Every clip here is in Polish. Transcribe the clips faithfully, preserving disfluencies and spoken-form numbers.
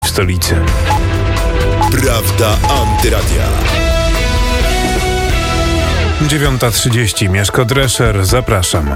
stolicy. Prawda Antyradia. dziewiąta trzydzieści. Mieszko Drescher. Zapraszam.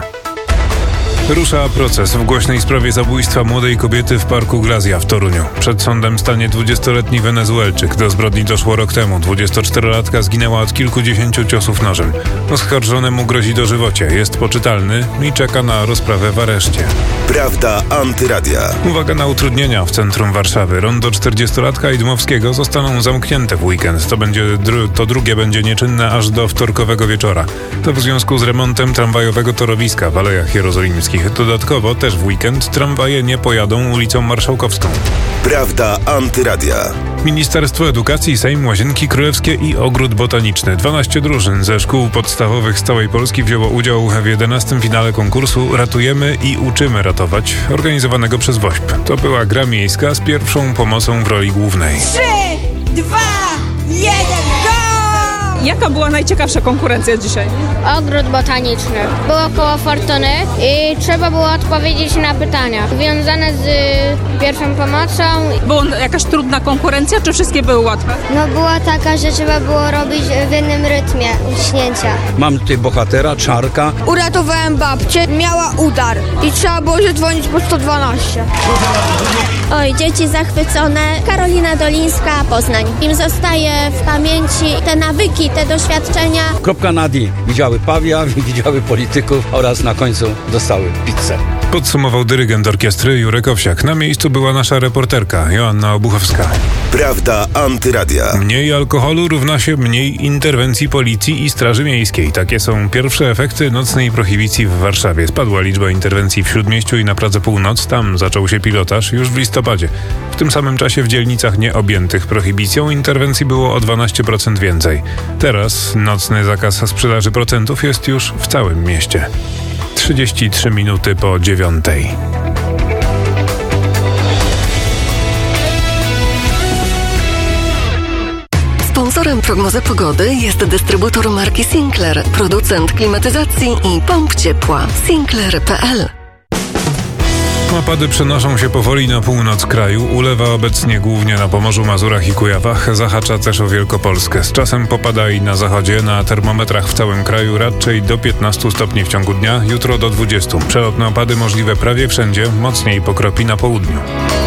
Rusza proces w głośnej sprawie zabójstwa młodej kobiety w parku Grazia w Toruniu. Przed sądem stanie dwudziestoletni Wenezuelczyk. Do zbrodni doszło rok temu. dwudziestoczterolatka zginęła od kilkudziesięciu ciosów nożem. Oskarżonemu grozi dożywocie. Jest poczytalny i czeka na rozprawę w areszcie. Prawda Antyradia. Uwaga na utrudnienia w centrum Warszawy. Rondo czterdziestolatka i Dmowskiego zostaną zamknięte w weekend. To, będzie, dru- to drugie będzie nieczynne aż do wtorkowego wieczora. To w związku z remontem tramwajowego torowiska w Alejach Jerozolimskich. Dodatkowo też w weekend tramwaje nie pojadą ulicą Marszałkowską. Prawda Antyradia. Ministerstwo Edukacji, Sejm, Łazienki Królewskie i Ogród Botaniczny. dwanaście drużyn ze szkół podstawowych z całej Polski wzięło udział w jedenastym finale konkursu Ratujemy i uczymy ratować, organizowanego przez WOŚP. To była gra miejska z pierwszą pomocą w roli głównej. trzy, dwa, jeden, go! Jaka była najciekawsza konkurencja dzisiaj? Ogród botaniczny. Było koło fortuny i trzeba było odpowiedzieć na pytania związane z pierwszą pomocą. Była jakaś trudna konkurencja, czy wszystkie były łatwe? No była taka, że trzeba było robić w jednym rytmie uśnięcia. Mam tutaj bohatera, Czarka. Uratowałem babcię, miała udar i trzeba było dzwonić po sto dwanaście. Oj, dzieci zachwycone. Karolina Dolińska, Poznań. Im zostaje w pamięci te nawyki, te doświadczenia. Kropka nad i. Widziały pawia, widziały polityków oraz na końcu dostały pizzę. Podsumował dyrygent orkiestry Jurek Owsiak. Na miejscu była nasza reporterka Joanna Obuchowska. Prawda Antyradia. Mniej alkoholu równa się mniej interwencji policji i Straży Miejskiej. Takie są pierwsze efekty nocnej prohibicji w Warszawie. Spadła liczba interwencji w Śródmieściu i na Pradze Północ. Tam zaczął się pilotaż już w listopadzie. W tym samym czasie w dzielnicach nieobjętych prohibicją interwencji było o dwanaście procent więcej. Teraz nocny zakaz sprzedaży procentów jest już w całym mieście. trzydzieści trzy minuty po dziewiątej. Sponsorem prognozy pogody jest dystrybutor marki Sinclair, producent klimatyzacji i pomp ciepła. Sinclair kropka p l. Opady przenoszą się powoli na północ kraju. Ulewa obecnie głównie na Pomorzu, Mazurach i Kujawach. Zahacza też o Wielkopolskę. Z czasem popada i na zachodzie. Na termometrach w całym kraju raczej do piętnastu stopni w ciągu dnia. Jutro do dwudziestu. Przelotne opady możliwe prawie wszędzie. Mocniej pokropi na południu.